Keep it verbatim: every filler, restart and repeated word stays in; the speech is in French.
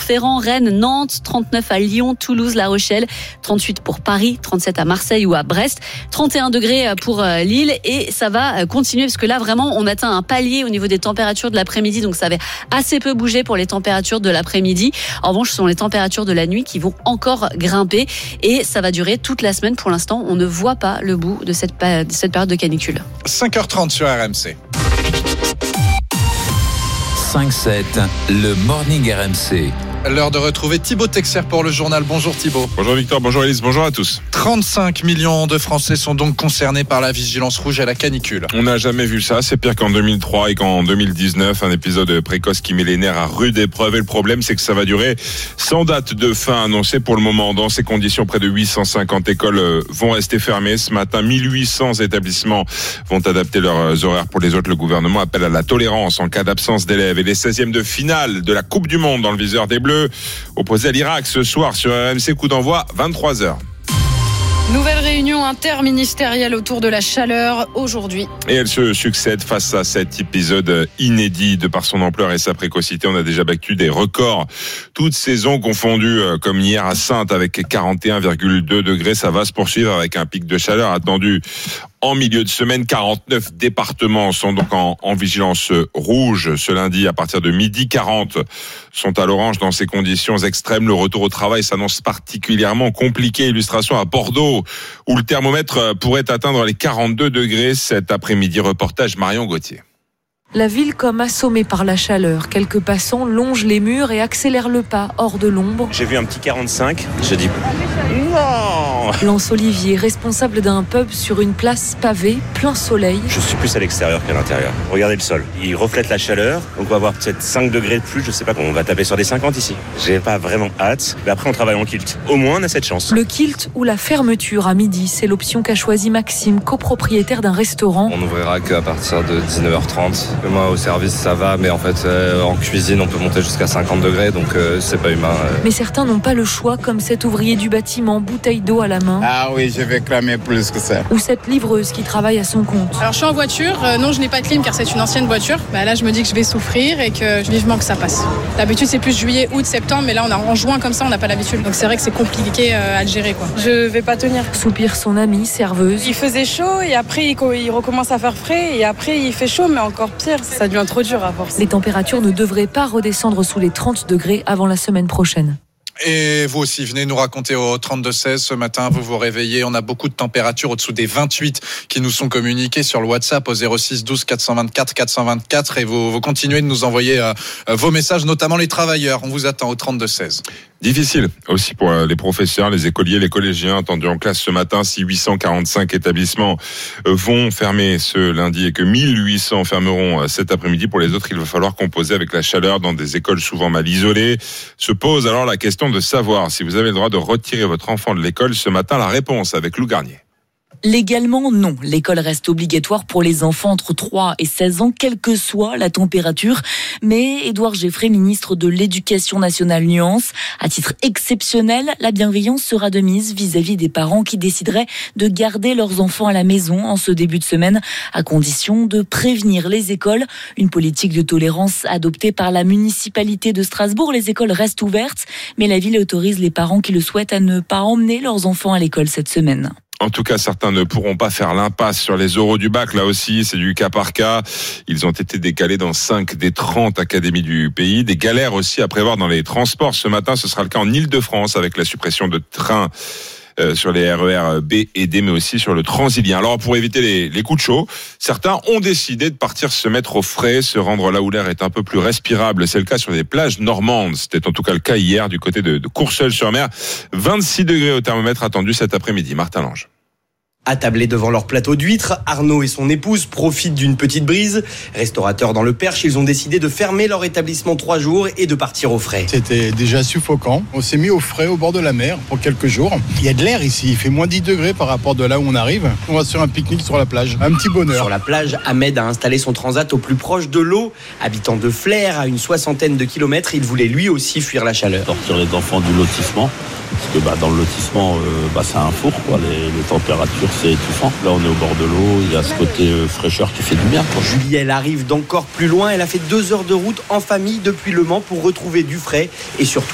Clermont-Ferrand, Rennes, Nantes, trente-neuf à Lyon, Toulouse, La Rochelle, trente-huit pour Paris, trente-sept à Marseille ou à Brest, trente et un degrés pour Lille et ça va continuer parce que là vraiment on atteint un palier au niveau des températures de l'après-midi, donc ça avait assez peu bougé pour les températures de l'après-midi. En revanche, ce sont les températures de la nuit qui vont encore grimper et ça va durer toute la semaine. Pour l'instant, on ne voit pas le bout de cette, de cette période de canicule. cinq heures trente sur R M C. cinq sept, le Morning R M C. L'heure de retrouver Thibaut Texier pour le journal. Bonjour Thibaut. Bonjour Victor, bonjour Elise, bonjour à tous. trente-cinq millions de Français sont donc concernés par la vigilance rouge à la canicule. On n'a jamais vu ça, c'est pire qu'en deux mille trois et qu'en deux mille dix-neuf, un épisode précoce qui met les nerfs à rude épreuve. Et le problème, c'est que ça va durer sans date de fin annoncée pour le moment. Dans ces conditions, près de huit cent cinquante écoles vont rester fermées. Ce matin, mille huit cents établissements vont adapter leurs horaires pour les autres. Le gouvernement appelle à la tolérance en cas d'absence d'élèves. Et les seizièmes de finale de la Coupe du Monde dans le viseur des Bleus, opposé à l'Irak ce soir sur R M C, coup d'envoi vingt-trois heures. Nouvelle réunion interministérielle autour de la chaleur aujourd'hui. Et elle se succède face à cet épisode inédit de par son ampleur et sa précocité. On a déjà battu des records, toutes saisons confondues, comme hier à Saintes avec quarante et un virgule deux degrés. Ça va se poursuivre avec un pic de chaleur attendu en milieu de semaine. quarante-neuf départements sont donc en, en vigilance rouge ce lundi à partir de midi. quarante sont à l'orange. Dans ces conditions extrêmes, le retour au travail s'annonce particulièrement compliqué. Illustration à Bordeaux, où le thermomètre pourrait atteindre les quarante-deux degrés cet après-midi. Reportage Marion Gauthier. La ville comme assommée par la chaleur. Quelques passants longent les murs et accélèrent le pas hors de l'ombre. J'ai vu un petit quarante-cinq, j'ai dit non. Lance Olivier, responsable d'un pub sur une place pavée, plein soleil. Je suis plus à l'extérieur qu'à l'intérieur. Regardez le sol, il reflète la chaleur. Donc on va avoir peut-être cinq degrés de plus, je sais pas, on va taper sur des cinquante ici. J'ai pas vraiment hâte, mais après on travaille en kilt. Au moins on a cette chance. Le kilt ou la fermeture à midi, c'est l'option qu'a choisi Maxime, copropriétaire d'un restaurant. On n'ouvrira qu'à partir de dix-neuf heures trente. Moi au service ça va, mais en fait euh, en cuisine on peut monter jusqu'à cinquante degrés, donc euh, c'est pas humain. Euh. Mais certains n'ont pas le choix, comme cet ouvrier du bâtiment, bouteille d'eau à la main. Ah oui, je vais cramer plus que ça. Ou cette livreuse qui travaille à son compte. Alors je suis en voiture, euh, non je n'ai pas de clim car c'est une ancienne voiture. Bah, là je me dis que je vais souffrir et que vivement que ça passe. D'habitude c'est plus juillet, août, septembre, mais là on a en juin comme ça, on n'a pas l'habitude. Donc c'est vrai que c'est compliqué euh, à le gérer quoi. Je vais pas tenir. Soupire son amie, serveuse. Il faisait chaud et après il, il recommence à faire frais et après il fait chaud mais encore pire, ça devient trop dur à force. Les températures ne devraient pas redescendre sous les trente degrés avant la semaine prochaine. Et vous aussi, venez nous raconter au trente-deux seize ce matin, vous vous réveillez, on a beaucoup de températures au-dessous des vingt-huit qui nous sont communiquées sur le WhatsApp au zéro six douze quatre cent vingt-quatre quatre cent vingt-quatre et vous, vous continuez de nous envoyer euh, vos messages, notamment les travailleurs. On vous attend au trente-deux seize. Difficile aussi pour les professeurs, les écoliers, les collégiens attendus en classe ce matin. Si huit cent quarante-cinq établissements vont fermer ce lundi et que mille huit cents fermeront cet après-midi, pour les autres, il va falloir composer avec la chaleur dans des écoles souvent mal isolées. Se pose alors la question de savoir si vous avez le droit de retirer votre enfant de l'école ce matin. La réponse avec Lou Garnier. Légalement, non. L'école reste obligatoire pour les enfants entre trois et seize ans, quelle que soit la température. Mais Édouard Geffray, ministre de l'Éducation nationale, nuance. À titre exceptionnel, la bienveillance sera de mise vis-à-vis des parents qui décideraient de garder leurs enfants à la maison en ce début de semaine, à condition de prévenir les écoles. Une politique de tolérance adoptée par la municipalité de Strasbourg. Les écoles restent ouvertes, mais la ville autorise les parents qui le souhaitent à ne pas emmener leurs enfants à l'école cette semaine. En tout cas, certains ne pourront pas faire l'impasse sur les oraux du bac. Là aussi, c'est du cas par cas. Ils ont été décalés dans cinq des trente académies du pays. Des galères aussi à prévoir dans les transports. Ce matin, ce sera le cas en Île-de-France avec la suppression de trains Euh, sur les R E R B et D, mais aussi sur le Transilien. Alors, pour éviter les, les coups de chaud, certains ont décidé de partir se mettre au frais, se rendre là où l'air est un peu plus respirable. C'est le cas sur les plages normandes. C'était en tout cas le cas hier du côté de, de Courseulles-sur-Mer. vingt-six degrés au thermomètre attendu cet après-midi. Martin Lange. Attablés devant leur plateau d'huîtres, Arnaud et son épouse profitent d'une petite brise. Restaurateurs dans le Perche, ils ont décidé de fermer leur établissement trois jours et de partir au frais. C'était déjà suffocant. On s'est mis au frais au bord de la mer pour quelques jours. Il y a de l'air ici, il fait moins dix degrés par rapport de là où on arrive. On va se faire un pique-nique sur la plage. Un petit bonheur. Sur la plage, Ahmed a installé son transat au plus proche de l'eau. Habitant de Flers, à une soixantaine de kilomètres, il voulait lui aussi fuir la chaleur. Sortir les enfants du lotissement. Parce que bah, dans le lotissement, euh, bah, c'est un four, quoi. Les, les températures, c'est étouffant. Là, on est au bord de l'eau, il y a ce côté euh, fraîcheur qui fait du bien, quoi. Julie, arrive d'encore plus loin. Elle a fait deux heures de route en famille depuis Le Mans pour retrouver du frais et surtout